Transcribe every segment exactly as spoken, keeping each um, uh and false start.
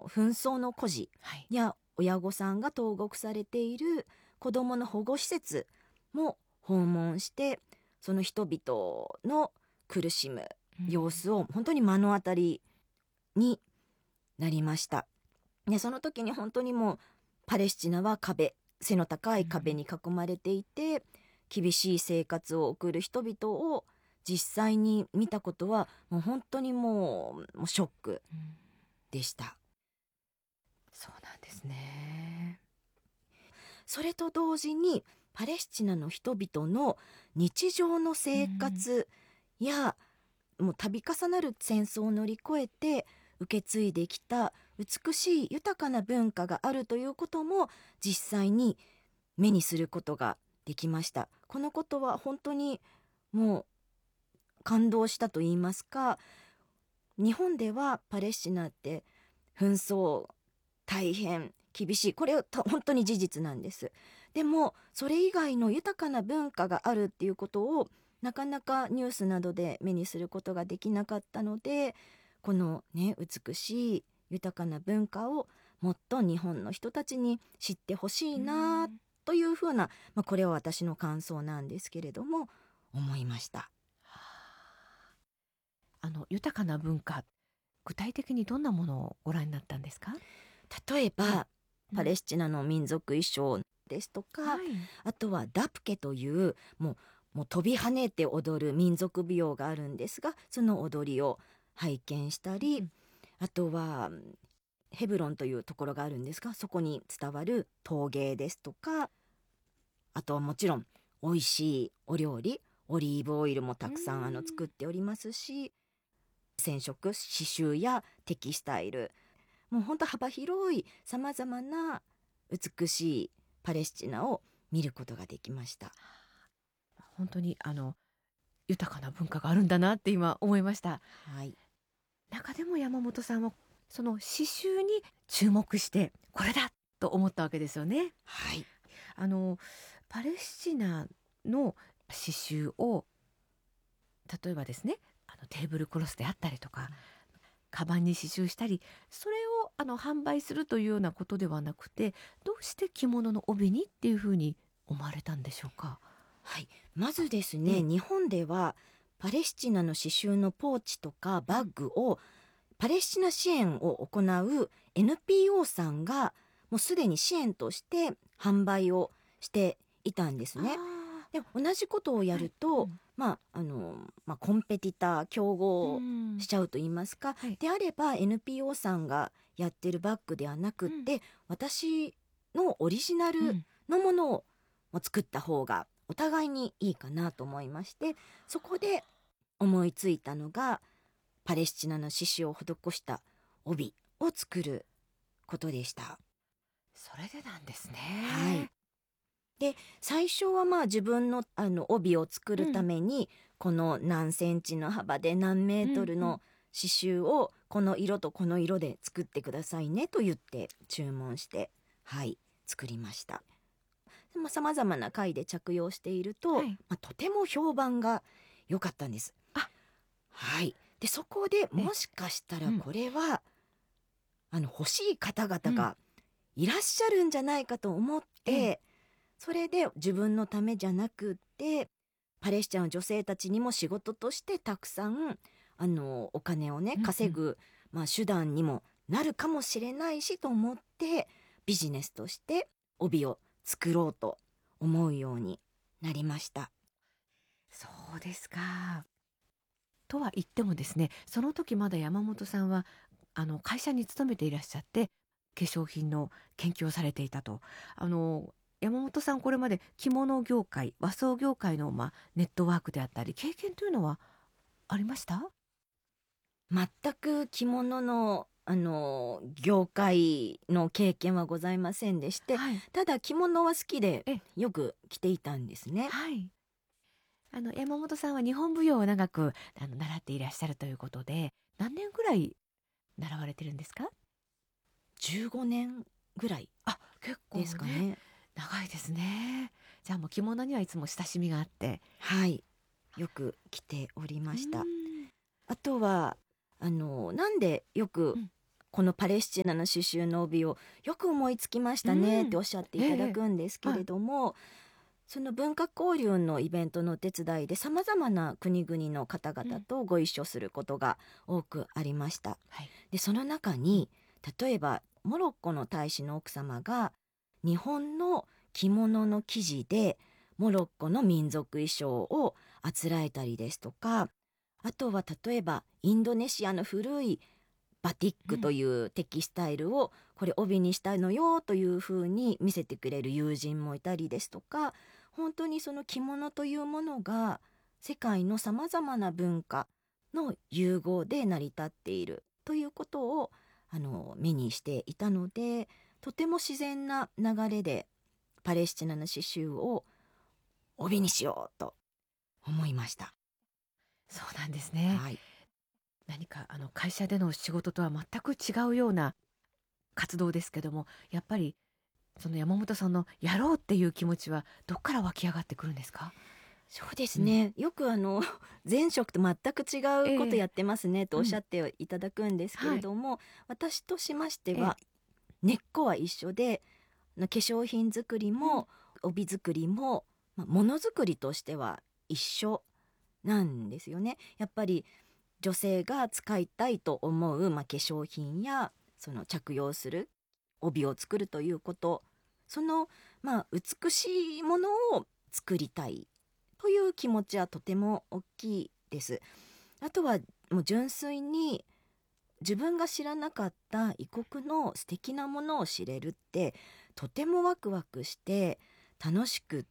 紛争の孤児はいや親御さんが投獄されている子どもの保護施設も訪問して、その人々の苦しむ様子を本当に目の当たりになりました。でその時に本当にもうパレスチナは壁背の高い壁に囲まれていて、厳しい生活を送る人々を実際に見たことはもう本当にもう、もうショックうんでした。 そうなんですね。 それと同時にパレスチナの人々の日常の生活や、もう度重なる戦争を乗り越えて受け継いできた美しい豊かな文化があるということも実際に目にすることができました。このことは本当にもう感動したと言いますか、日本ではパレスチナって紛争大変厳しい、これはた本当に事実なんです。でもそれ以外の豊かな文化があるっていうことをなかなかニュースなどで目にすることができなかったので、このね美しい豊かな文化をもっと日本の人たちに知ってほしいなうんというふうな、まあ、これは私の感想なんですけれども思いました。 あの豊かな文化、具体的にどんなものをご覧になったんですか？ 例えば、 うんパレスチナの民族衣装ですとか、 はいあとはダプケというもうもう飛び跳ねて踊る民族舞踊があるんですが、その踊りを拝見したり、 うんあとはヘブロンというところがあるんですが、そこに伝わる陶芸ですとか、あとはもちろん美味しいお料理、オリーブオイルもたくさんあの作っておりますし、染色刺繍やテキスタイル、もう本当幅広いさまざまな美しいパレスチナを見ることができました。 本当にあの豊かな文化があるんだなって今思いました。 はい、 中でも山本さんはその刺繍に注目してこれだと思ったわけですよね。 はい、 あのパレスチナの刺繍を例えばですね、あのテーブルクロスであったりとか、カバンに刺繍したり、それをあの販売するというようなことではなくて、どうして着物の帯にっていうふうに思われたんでしょうか？ はい、まずですえね、 え日本ではパレスチナの刺繍のポーチとかバッグをパレスチナ支援を行う エヌピーオー さんがもうすでに支援として販売をしていたんですね。 あで同じことをやると、 はいうんまああのまあ、コンペティター競合しちゃうと言いますか、 はいであれば エヌピーオー さんがやってるバッグではなくって、私のオリジナルうんのものを作った方がお互いにいいかなと思いまして、そこで思いついたのがパレスチナの刺繍を施した帯を作ることでした。 それでなんですね。 はい。で最初はまあ自分のあの帯を作るために、この何センチの幅で何メートルの刺繍をこの色とこの色で作ってくださいねと言って注文して、はい作りました。さまざまな回で着用していると、 はいまあ、とても評判が良かったんです。 あはい、でそこでもしかしたらこれは、あの欲しい方々がいらっしゃるんじゃないかと思って、 ええそれで自分のためじゃなくってパレスチナの女性たちにも仕事としてたくさんあのお金をねうんうん稼ぐ、まあ、手段にもなるかもしれないしと思ってビジネスとして帯を作ろうと思うようになりました。 そうですか。とは言ってもですね、その時まだ山本さんはあの会社に勤めていらっしゃって化粧品の研究をされていたと。あの山本さんこれまで着物業界和装業界の、まあ、ネットワークであったり経験というのはありました？ 全く着物のあの業界の経験はございませんでして、 はい、 ただ着物は好きでえよく着ていたんですね。 はいあの山本さんは日本舞踊を長くあの習っていらっしゃるということで、何年ぐらい習われてるんですか？ じゅうごねんぐらいあ、結構ですかね。 長いですね。じゃあもう着物にはいつも親しみがあって。 はい、よく着ておりました。 うんあとはあのなんでよくうんこのパレスチナの刺繍の帯をよく思いつきましたねっておっしゃっていただくんですけれども、その文化交流のイベントのお手伝いでさまざまな国々の方々とご一緒することが多くありました、 はい、 でその中に例えばモロッコの大使の奥様が日本の着物の生地でモロッコの民族衣装をあつらえたりですとか、あとは例えばインドネシアの古いバティックというテキスタイルをこれ帯にしたのよというふうに見せてくれる友人もいたりですとか、本当にその着物というものが世界のさまざまな文化の融合で成り立っているということをあの目にしていたので、とても自然な流れでパレスチナの刺繍を帯にしようと思いました。 そうなんですね、 はい、 何かあの会社での仕事とは全く違うような活動ですけども、やっぱりその山本さんのやろうっていう気持ちはどっから湧き上がってくるんですか？ そうですね、うん、よくあの前職と全く違うことやってますね、えー、とおっしゃっていただくんですけれども、うん、はい、私としましては、えー、根っこは一緒で、化粧品作りも、うん、帯作りも、まあ、ものづくりとしては一緒なんですよね。やっぱり女性が使いたいと思う、まあ、化粧品やその着用する帯を作るということ、その、まあ、美しいものを作りたいという気持ちはとても大きいです。あとはもう純粋に自分が知らなかった異国の素敵なものを知れるってとてもワクワクして楽しくって、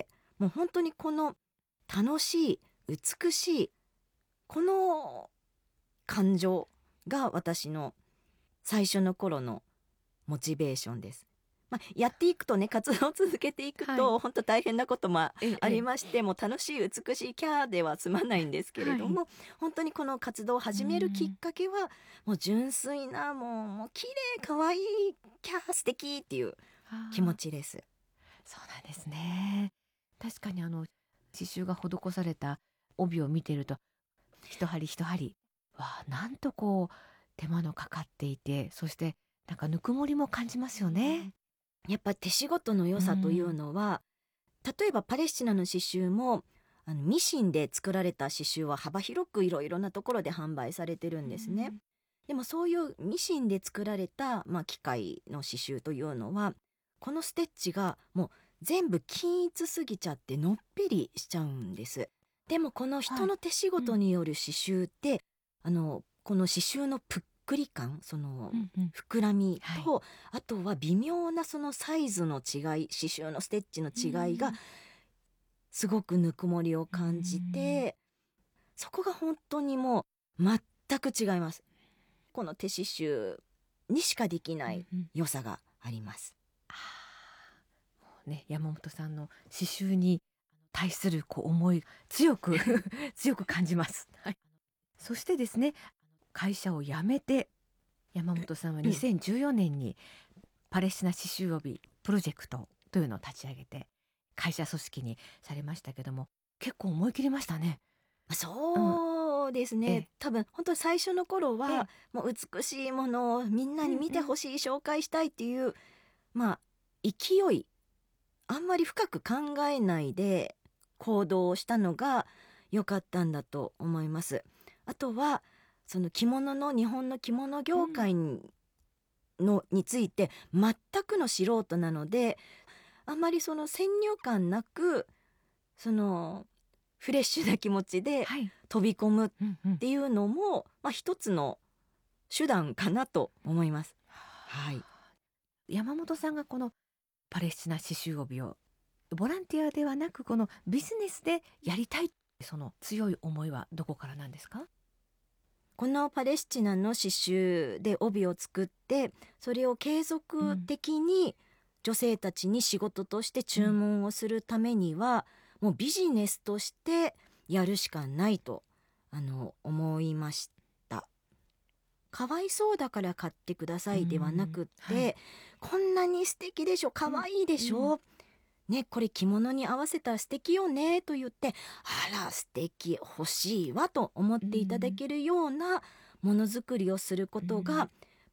もう本当にこの楽しい美しいこの感情が私の最初の頃のモチベーションです。まあ、やっていくとね、活動を続けていくと、はい、本当大変なこともありまして、ええ、もう楽しい美しいキャーでは済まないんですけれども、はい、本当にこの活動を始めるきっかけはもう純粋なもう、もう綺麗かわいいキャー素敵っていう気持ちです。 そうなんですね。確かにあの刺繍が施された帯を見てると一針一針わあ、なんとこう手間のかかっていて、そしてなんかぬくもりも感じますよね。 やっぱ手仕事の良さというのは、うん、例えばパレスチナの刺繍もあのミシンで作られた刺繍は幅広くいろいろなところで販売されてるんですね、うん、でもそういうミシンで作られた、まあ、機械の刺繍というのはこのステッチがもう全部均一すぎちゃってのっぺりしちゃうんです。でもこの人の手仕事による刺繍って、はい、うん、あのこの刺繍のぷっくり感、その膨らみと、うんうん、あとは微妙なそのサイズの違い、刺繍のステッチの違いがすごくぬくもりを感じて、そこが本当にもう全く違います。この手刺繍にしかできない良さがあります、 うんうん、もうね、山本さんの刺繍に対するこう思い強く強く感じます、はい、そしてですね、会社を辞めて山本さんはにせんじゅうよねんにパレスチナ刺繍帯プロジェクトというのを立ち上げて会社組織にされましたけども、結構思い切りましたね。 そうですね、うん、多分本当に最初の頃はもう美しいものをみんなに見てほしい、うんうん、紹介したいっていうまあ勢い、あんまり深く考えないで行動したのが良かったんだと思います。あとはその着物の日本の着物業界の、うん、について全くの素人なので、あんまりその先入観なくそのフレッシュな気持ちで飛び込むっていうのも、はい、うんうん、まあ、一つの手段かなと思います、はい、 山本さんがこのパレスチナ刺繍帯をボランティアではなくこのビジネスでやりたい、その強い思いはどこからなんですか？ このパレスチナの刺繍で帯を作ってそれを継続的に女性たちに仕事として注文をするためには、うん、もうビジネスとしてやるしかないとあの思いました。かわいそうだから買ってくださいではなくって、うん、はい、こんなに素敵でしょ、かわいいでしょ、うんうん、ね、これ着物に合わせたら素敵よねと言って、あら素敵、欲しいわと思っていただけるようなものづくりをすることが、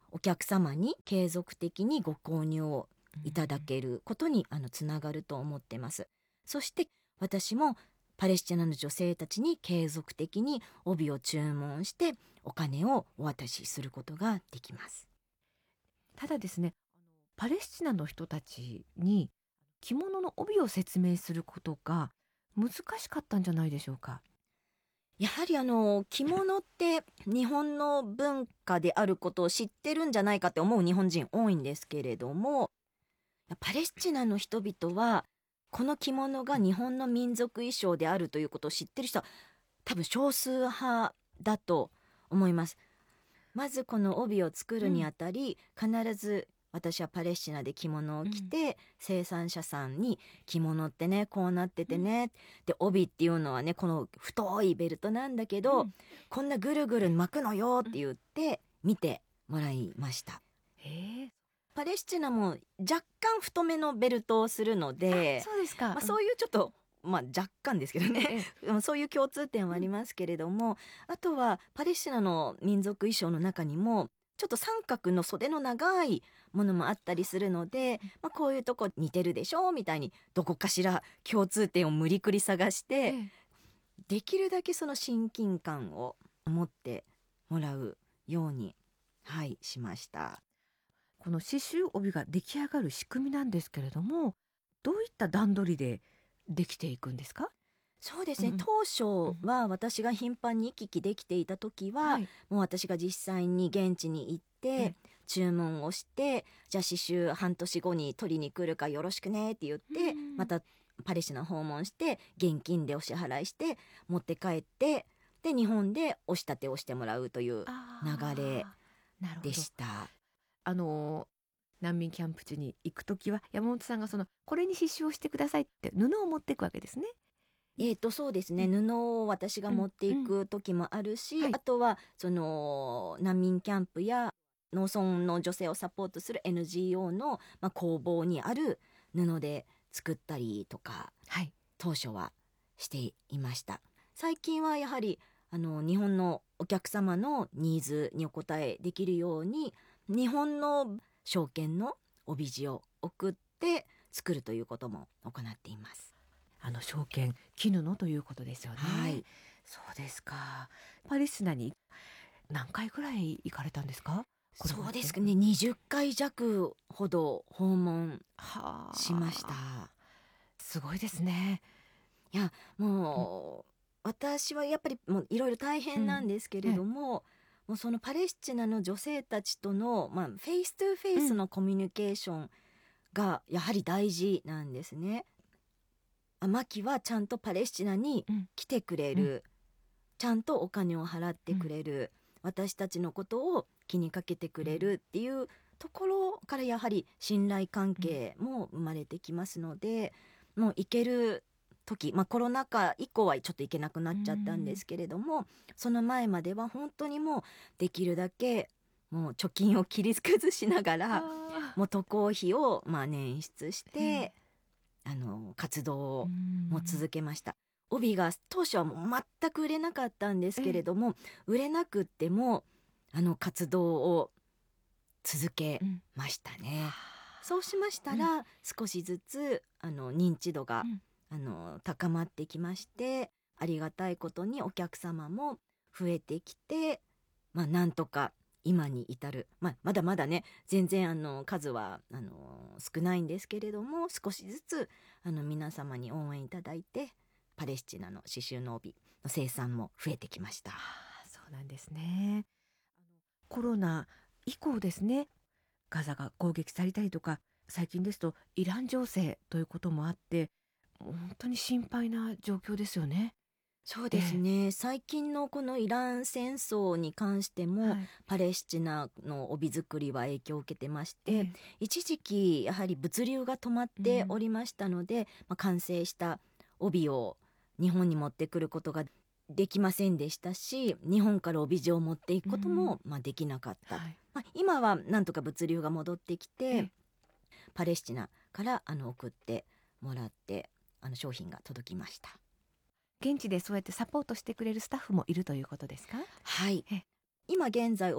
お客様に継続的にご購入をいただけることにあのつながると思ってます。そして私もパレスチナの女性たちに継続的に帯を注文してお金をお渡しすることができます。 ただですね、パレスチナの人たちに着物の帯を説明することが難しかったんじゃないでしょうか。 やはりあの着物って日本の文化であることを知ってるんじゃないかって思う日本人多いんですけれども、パレスチナの人々はこの着物が日本の民族衣装であるということを知ってる人は多分少数派だと思います。まずこの帯を作るにあたり、うん、必ず私はパレスチナで着物を着て、うん、生産者さんに着物ってねこうなっててね、うん、で帯っていうのはねこの太いベルトなんだけど、うん、こんなぐるぐる巻くのよって言って見てもらいました。 へー。 パレスチナも若干太めのベルトをするので、 そうですか、 まあ、そういうちょっと、まあ、若干ですけどねそういう共通点はありますけれども、うん、あとはパレスチナの民族衣装の中にもちょっと三角の袖の長いものもあったりするので、まあ、こういうとこ似てるでしょみたいにどこかしら共通点を無理くり探して、ええ、できるだけその親近感を持ってもらうように、はい、しました。 この刺繍帯が出来上がる仕組みなんですけれども、どういった段取りでできていくんですか？ そうですね、うん、当初は私が頻繁に行き来できていた時は、はい、もう私が実際に現地に行って注文をして、じゃあ刺繍半年後に取りに来るかよろしくねって言って、またパレスチナ訪問して現金でお支払いして持って帰って、で日本でお仕立てをしてもらうという流れでした。 あの難民キャンプ地に行くときは山本さんがそのこれに刺繍をしてくださいって布を持っていくわけですね。 えーとそうですね、布を私が持っていく時もあるし、うんうん、あとはその難民キャンプや農村の女性をサポートする エヌジーオー の、まあ、工房にある布で作ったりとか、はい、当初はしていました。最近はやはりあの日本のお客様のニーズにお応えできるように日本の証券の帯地を送って作るということも行っています。 あの証券絹のということですよね。 はい、 そうですか。パレスチナに何回ぐらい行かれたんですか？ そうですね、にじゅっかい弱ほど訪問しました。 すごいですね。 いやもう、うん、私はやっぱりもういろいろ大変なんですけれども、うん、もうそのパレスチナの女性たちとの、まあ、フェイストゥフェイスのコミュニケーションがやはり大事なんですね。マキはちゃんとパレスチナに来てくれる、うん、ちゃんとお金を払ってくれる、うん、私たちのことを気にかけてくれるっていうところからやはり信頼関係も生まれてきますので、もう行ける時、まあ、コロナ禍以降はちょっと行けなくなっちゃったんですけれども、うん、その前までは本当にもうできるだけもう貯金を切り崩しながらもう渡航費をまあ捻出して、あの活動をも続けました。帯が当初はもう全く売れなかったんですけれども、売れなくってもあの活動を続けましたね。うん、そうしましたら、うん、少しずつあの認知度が、うん、あの高まってきまして、ありがたいことにお客様も増えてきて、まあ、なんとか今に至る、まあ、まだまだね全然あの数はあの少ないんですけれども、少しずつあの皆様に応援いただいてパレスチナの刺繍の帯の生産も増えてきました。 そうなんですね。コロナ以降ですね、ガザが攻撃されたりとか、最近ですとイラン情勢ということもあって本当に心配な状況ですよね。 そうですね、えー、最近のこのイラン戦争に関しても、はい、パレスチナの帯作りは影響を受けてまして、えー、一時期やはり物流が止まっておりましたので、うん、まあ、完成した帯を日本に持ってくることができませんでしたし、日本から帯地を持っていくことも、まあ、できなかった、はい、まあ、今はなんとか物流が戻ってきて、えー、パレスチナからあの送ってもらってあの商品が届きました。 現地でそうやってサポートしてくれるスタッフもいるということですか？ はい、今現在帯を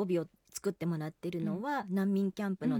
作ってもらってるのは、難民キャンプの